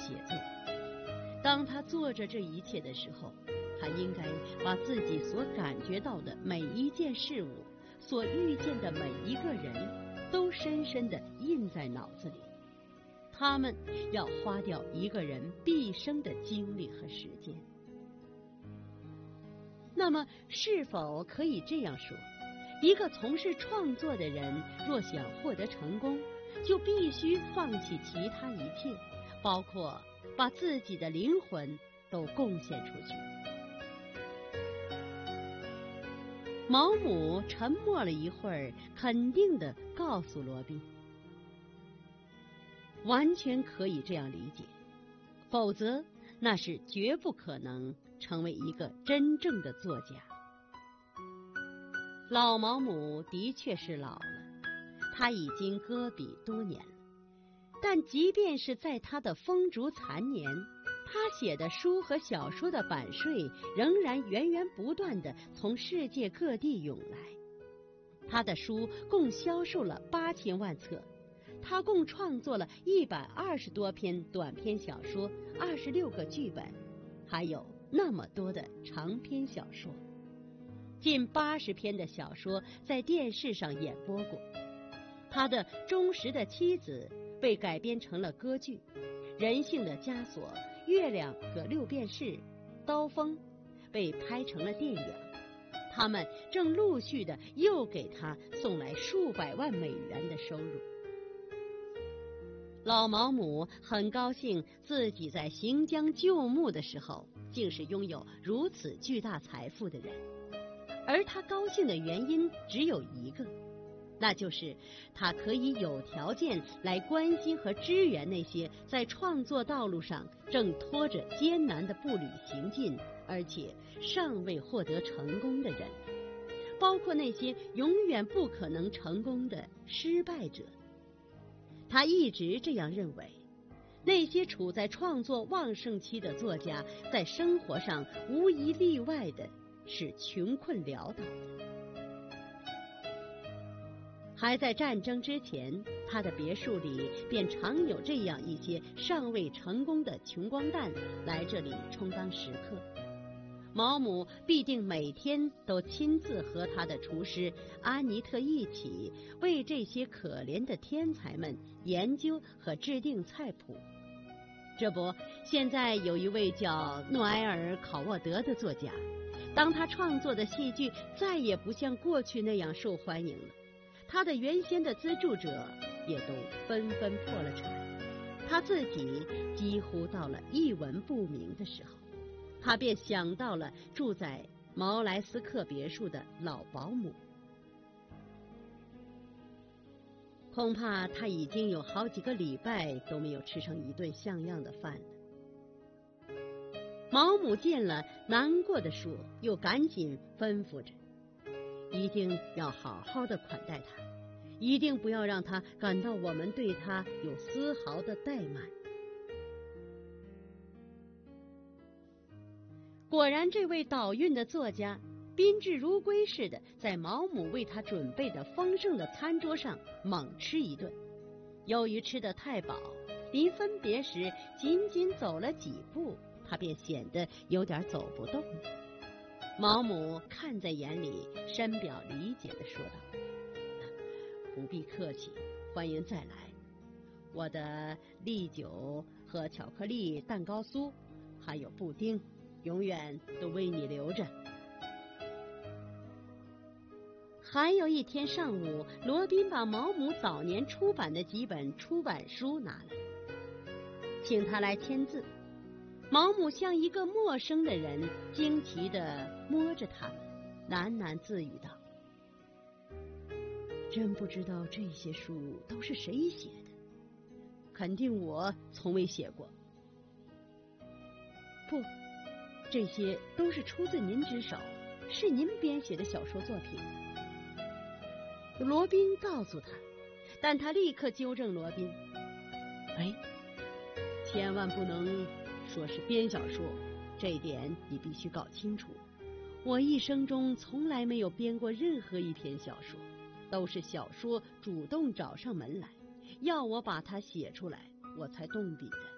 写作。当他做着这一切的时候，他应该把自己所感觉到的每一件事物，所遇见的每一个人，都深深地印在脑子里。他们要花掉一个人毕生的精力和时间。那么，是否可以这样说，一个从事创作的人，若想获得成功，就必须放弃其他一切，包括把自己的灵魂都贡献出去？毛姆沉默了一会儿，肯定地告诉罗宾，完全可以这样理解，否则那是绝不可能成为一个真正的作家。老毛姆的确是老了，他已经搁笔多年了，但即便是在他的风烛残年，他写的书和小说的版税仍然源源不断地从世界各地涌来。他的书共销售了8000万册，他共创作了120多篇短篇小说，26个剧本，还有那么多的长篇小说。近80篇的小说在电视上演播过。他的《忠实的妻子》被改编成了歌剧，《人性的枷锁》、《月亮和6便士》、《刀锋》被拍成了电影。他们正陆续的又给他送来数百万美元的收入。老毛姆很高兴自己在行将就木的时候，竟是拥有如此巨大财富的人。而他高兴的原因只有一个，那就是他可以有条件来关心和支援那些在创作道路上正拖着艰难的步履行进，而且尚未获得成功的人，包括那些永远不可能成功的失败者。他一直这样认为，那些处在创作旺盛期的作家，在生活上无一例外的是穷困潦倒的。还在战争之前，他的别墅里便常有这样一些尚未成功的穷光蛋来这里充当食客。毛姆必定每天都亲自和他的厨师安妮特一起为这些可怜的天才们研究和制定菜谱。这不，现在有一位叫诺埃尔·考沃德的作家，当他创作的戏剧再也不像过去那样受欢迎了，他的原先的资助者也都纷纷破了产，他自己几乎到了一文不名的时候。他便想到了住在毛莱斯克别墅的老保姆，恐怕他已经有好几个礼拜都没有吃上一顿像样的饭了。毛姆见了，难过的说，又赶紧吩咐着，一定要好好的款待他，一定不要让他感到我们对他有丝毫的怠慢。果然，这位倒运的作家宾至如归似的在毛姆为他准备的丰盛的餐桌上猛吃一顿。由于吃得太饱，临分别时仅仅走了几步，他便显得有点走不动了。毛姆看在眼里，深表理解地说道：“不必客气，欢迎再来。我的利酒和巧克力蛋糕酥，还有布丁，永远都为你留着。”还有一天上午，罗宾把毛姆早年出版的几本出版书拿来，请他来签字。毛姆像一个陌生的人，惊奇地摸着他们，喃喃自语道：“真不知道这些书都是谁写的，肯定我从未写过。不，这些都是出自您之手，是您编写的小说作品。”罗宾告诉他，但他立刻纠正罗宾：“哎，千万不能说是编小说，这一点你必须搞清楚。我一生中从来没有编过任何一篇小说，都是小说主动找上门来，要我把它写出来，我才动笔的。